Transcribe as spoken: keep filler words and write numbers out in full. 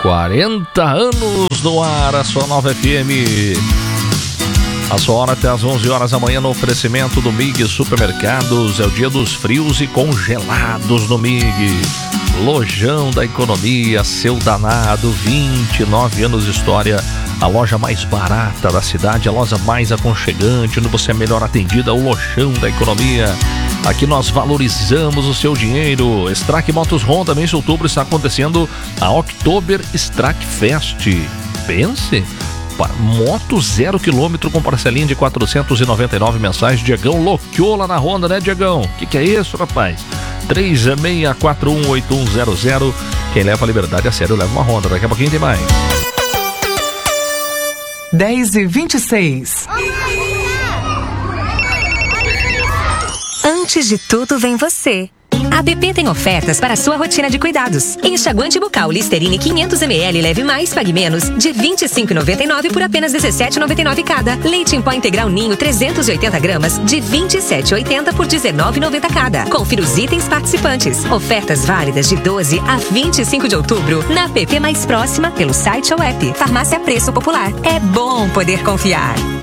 quarenta anos no ar, a sua nova F M. A sua hora até às onze horas da manhã no oferecimento do M I G Supermercados. É o dia dos frios e congelados no M I G. Lojão da Economia, seu danado, vinte e nove anos de história. A loja mais barata da cidade, a loja mais aconchegante, onde você é melhor atendida, o Lojão da Economia. Aqui nós valorizamos o seu dinheiro. Strack Motos Honda, mês de outubro, está acontecendo a October Strack Fest. Pense, moto zero quilômetro com parcelinha de quatrocentos e noventa e nove mensais. Diegão loqueou lá na Honda, né, Diegão? Que que é isso, rapaz? três seis quatro um oito um zero zero. Quem leva a liberdade a sério leva uma Honda. Daqui a pouquinho tem mais. dez e vinte e seis. Antes de tudo vem você. A B P tem ofertas para a sua rotina de cuidados. Enxaguante bucal Listerine quinhentos mililitros leve mais, pague menos, de vinte e cinco reais e noventa e nove centavos por apenas dezessete reais e noventa e nove centavos cada. Leite em pó integral Ninho trezentos e oitenta gramas, de vinte e sete reais e oitenta centavos por dezenove reais e noventa centavos cada. Confira os itens participantes. Ofertas válidas de doze a vinte e cinco de outubro na P P mais próxima, pelo site ou app. Farmácia Preço Popular. É bom poder confiar.